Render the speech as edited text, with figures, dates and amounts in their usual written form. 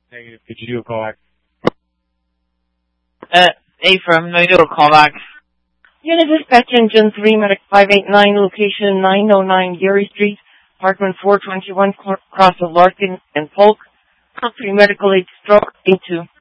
Negative. Could you do a callback? Affirm, no, do a callback. Unit Dispatch Engine 3, Medic 589, location 909 Geary Street, apartment 421, cross of Larkin and Polk. 3 medical aid stroke, A2.